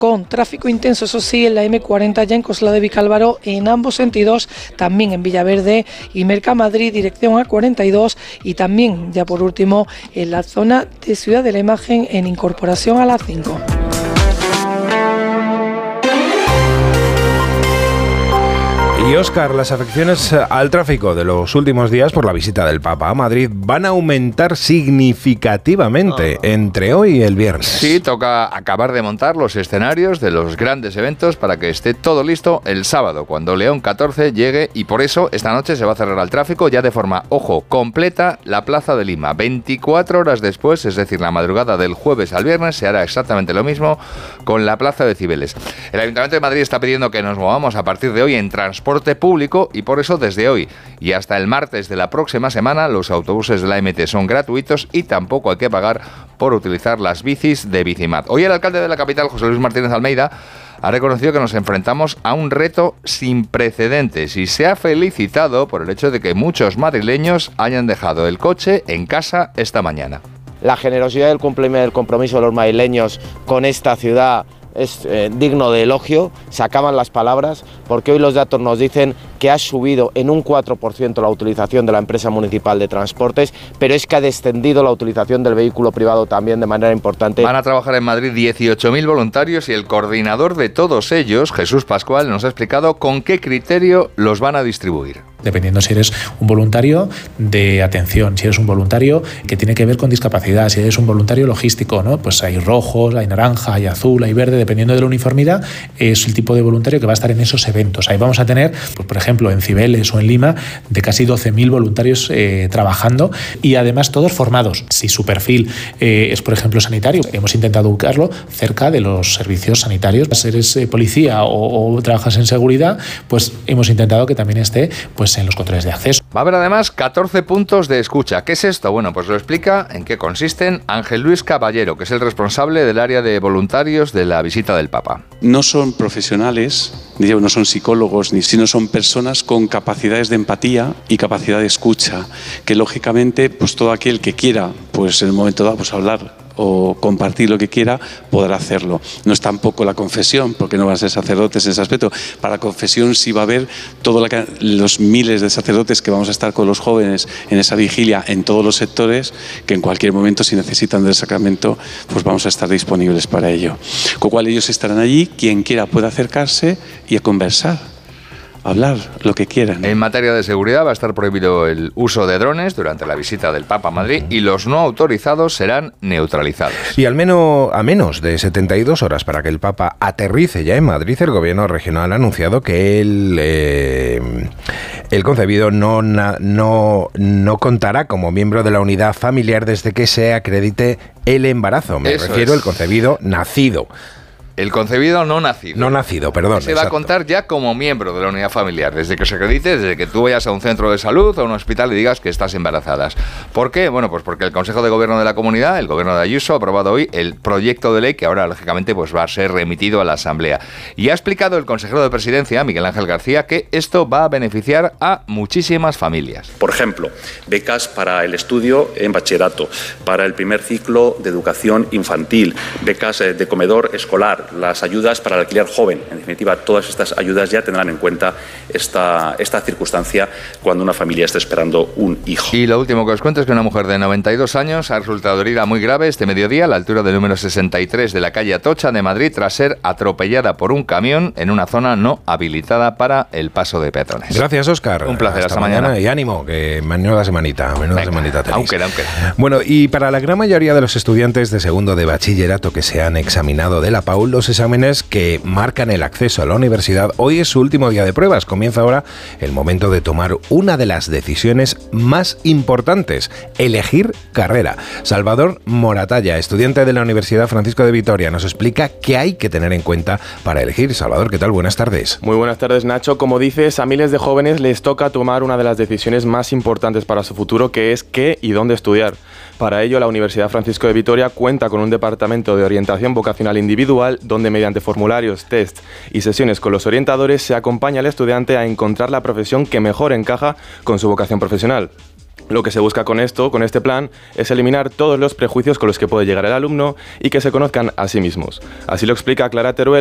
con tráfico intenso, eso sí, en la M40 ya en Coslada de Vicálvaro en ambos sentidos, también en Villaverde y Mercamadrid, dirección A42, y también, ya por último, en la zona de Ciudad de la Imagen en incorporación a la 5. Y Óscar, las afecciones al tráfico de los últimos días por la visita del Papa a Madrid van a aumentar significativamente entre hoy y el viernes. Sí, toca acabar de montar los escenarios de los grandes eventos para que esté todo listo el sábado, cuando León 14 llegue, y por eso esta noche se va a cerrar al tráfico ya de forma, ojo, completa la Plaza de Lima. 24 horas después, es decir, la madrugada del jueves al viernes, se hará exactamente lo mismo con la Plaza de Cibeles. El Ayuntamiento de Madrid está pidiendo que nos movamos a partir de hoy en transporte público, y por eso desde hoy y hasta el martes de la próxima semana los autobuses de la MT son gratuitos y tampoco hay que pagar por utilizar las bicis de Bicimat. Hoy el alcalde de la capital, José Luis Martínez Almeida, ha reconocido que nos enfrentamos a un reto sin precedentes y se ha felicitado por el hecho de que muchos madrileños hayan dejado el coche en casa esta mañana. La generosidad y el compromiso de los madrileños con esta ciudad es digno de elogio, se acaban las palabras, porque hoy los datos nos dicen que ha subido en un 4% la utilización de la empresa municipal de transportes, pero es que ha descendido la utilización del vehículo privado también de manera importante. Van a trabajar en Madrid 18.000 voluntarios y el coordinador de todos ellos, Jesús Pascual, nos ha explicado con qué criterio los van a distribuir. Dependiendo si eres un voluntario de atención, si eres un voluntario que tiene que ver con discapacidad, si eres un voluntario logístico, ¿no? Pues hay rojos, hay naranja, hay azul, hay verde, dependiendo de la uniformidad, es el tipo de voluntario que va a estar en esos eventos. Ahí vamos a tener, pues, por ejemplo, en Cibeles o en Lima, de casi 12.000 voluntarios trabajando, y además todos formados. Si su perfil es, por ejemplo, sanitario, hemos intentado ubicarlo cerca de los servicios sanitarios. Si eres policía o trabajas en seguridad, pues hemos intentado que también esté, pues, en los controles de acceso. Va a haber además 14 puntos de escucha. ¿Qué es esto? Bueno, pues lo explica en qué consisten Ángel Luis Caballero, que es el responsable del área de voluntarios de la visita del Papa. No son profesionales, no son psicólogos, sino son personas con capacidades de empatía y capacidad de escucha, que lógicamente, pues todo aquel que quiera, pues en el momento dado, pues hablar o compartir lo que quiera, podrá hacerlo. No es tampoco la confesión, porque no van a ser sacerdotes en ese aspecto. Para la confesión sí va a haber todos los miles de sacerdotes que vamos a estar con los jóvenes en esa vigilia en todos los sectores, que en cualquier momento, si necesitan del sacramento, pues vamos a estar disponibles para ello. Con lo cual ellos estarán allí, quien quiera puede acercarse y a conversar, hablar lo que quieran. En materia de seguridad va a estar prohibido el uso de drones durante la visita del Papa a Madrid y los no autorizados serán neutralizados. Y a menos de 72 horas para que el Papa aterrice ya en Madrid, el gobierno regional ha anunciado que el concebido no contará como miembro de la unidad familiar desde que se acredite el embarazo. Me refiero al concebido nacido. El concebido no nacido. No nacido, perdón. Se va a contar ya como miembro de la unidad familiar, desde que se acredite, desde que tú vayas a un centro de salud o a un hospital y digas que estás embarazadas. ¿Por qué? Bueno, pues porque el Consejo de Gobierno de la Comunidad, el Gobierno de Ayuso, ha aprobado hoy el proyecto de ley que ahora, lógicamente, pues va a ser remitido a la Asamblea. Y ha explicado el consejero de Presidencia, Miguel Ángel García, que esto va a beneficiar a muchísimas familias. Por ejemplo, becas para el estudio en bachillerato, para el primer ciclo de educación infantil, becas de comedor escolar, las ayudas para el alquiler joven. En definitiva, todas estas ayudas ya tendrán en cuenta esta circunstancia cuando una familia esté esperando un hijo. Y lo último que os cuento es que una mujer de 92 años ha resultado herida muy grave este mediodía a la altura del número 63 de la calle Atocha de Madrid tras ser atropellada por un camión en una zona no habilitada para el paso de peatones. Gracias, Óscar. Un placer, hasta mañana. Y ánimo, que menuda semanita tenéis. Aún queda. Bueno, y para la gran mayoría de los estudiantes de segundo de bachillerato que se han examinado de la PAUL, los exámenes que marcan el acceso a la universidad, hoy es su último día de pruebas. Comienza ahora el momento de tomar una de las decisiones más importantes: elegir carrera. Salvador Moratalla, estudiante de la Universidad Francisco de Vitoria, nos explica qué hay que tener en cuenta para elegir. Salvador, ¿qué tal? Buenas tardes. Muy buenas tardes, Nacho. Como dices, a miles de jóvenes les toca tomar una de las decisiones más importantes para su futuro, que es qué y dónde estudiar. Para ello, la Universidad Francisco de Vitoria cuenta con un departamento de orientación vocacional individual, donde mediante formularios, tests y sesiones con los orientadores se acompaña al estudiante a encontrar la profesión que mejor encaja con su vocación profesional. Lo que se busca con este plan, es eliminar todos los prejuicios con los que puede llegar el alumno y que se conozcan a sí mismos. Así lo explica Clara Teruel,